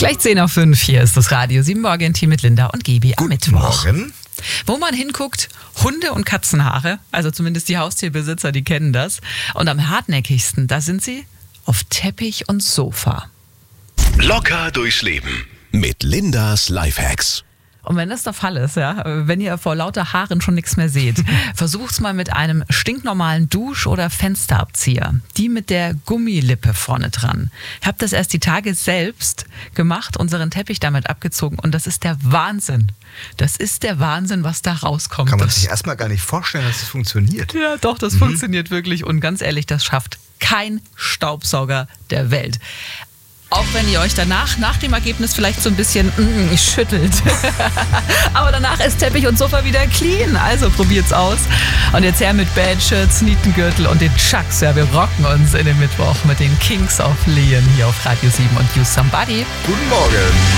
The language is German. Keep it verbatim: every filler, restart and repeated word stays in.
Gleich zehn nach fünf, hier ist das Radio sieben Morgen-Team mit Linda und Gibi am Guten Mittwoch. Morgen. Wo man hinguckt, Hunde- und Katzenhaare, also zumindest die Haustierbesitzer, die kennen das. Und am hartnäckigsten, da sind sie auf Teppich und Sofa. Locker durchs Leben mit Lindas Lifehacks. Und wenn das der Fall ist, ja, wenn ihr vor lauter Haaren schon nichts mehr seht, versucht's mal mit einem stinknormalen Dusch- oder Fensterabzieher. Die mit der Gummilippe vorne dran. Ich habe das erst die Tage selbst gemacht, unseren Teppich damit abgezogen und das ist der Wahnsinn. Das ist der Wahnsinn, was da rauskommt. Kann man das sich erstmal gar nicht vorstellen, dass es funktioniert. Ja, doch, das mhm. funktioniert wirklich und ganz ehrlich, das schafft kein Staubsauger der Welt. Auch wenn ihr euch danach, nach dem Ergebnis vielleicht so ein bisschen mm, schüttelt. Aber danach ist Teppich und Sofa wieder clean. Also probiert's aus. Und jetzt her mit Badshirts, Nietengürtel und den Chucks. Ja, wir rocken uns in den Mittwoch mit den Kings of Leon hier auf Radio sieben und You Somebody. Guten Morgen.